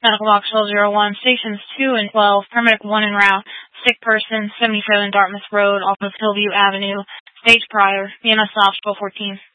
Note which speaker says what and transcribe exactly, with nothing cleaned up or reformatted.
Speaker 1: Medical Box twelve oh one, Stations two and twelve, Paramedic one en route, sick person, seventy-seven Dartmouth Road, off of Hillview Avenue, stage prior, B M S off twelve fourteen.